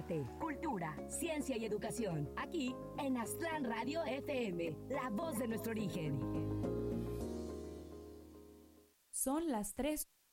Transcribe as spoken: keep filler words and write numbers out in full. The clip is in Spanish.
arte, cultura, ciencia y educación. Aquí en Aztlán Radio F M, la voz de nuestro origen. Son las tres